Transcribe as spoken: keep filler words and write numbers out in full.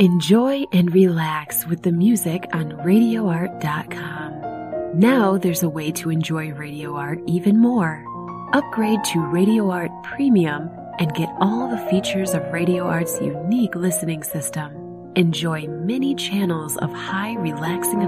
Enjoy and relax with the music on radio art dot com. Now there's a way to enjoy Radio Art even more. Upgrade to Radio Art Premium and get all the features of Radio Art's unique listening system. Enjoy many channels of high relaxing